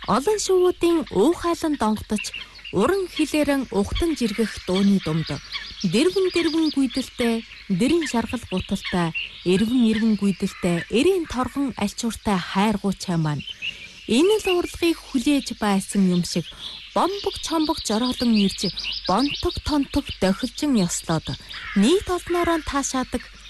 Олон шувуудын уухайлан донгодож уран хилээрэн ухтан жиргэх дууны думд дэрвэн гүйдэлтэй дэрийн шаргал гуталтай эрвэн гүйдэлтэй эрийн торгон альчууртай хайргуучаа маань энэ л урлагийг хүлээж байсан юм шиг бомбог чомбог жороолон ирж бонтог тонтог дохилжин ёслоод нийт олноороо таашаадаг